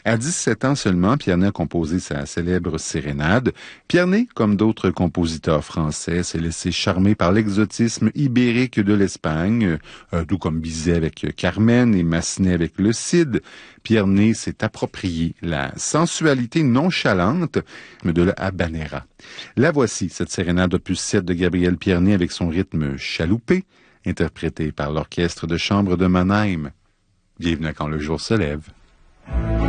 À 17 ans seulement, Pierné a composé sa célèbre sérénade. Pierné, comme d'autres compositeurs français, s'est laissé charmer par l'exotisme ibérique de l'Espagne, tout comme Bizet avec Carmen et Massenet avec le Cid. Pierné s'est approprié la sensualité nonchalante de la habanera. La voici, cette sérénade opus 7 de Gabriel Pierné avec son rythme chaloupé, interprété par l'orchestre de chambre de Mannheim. Bienvenue à Quand le jour se lève.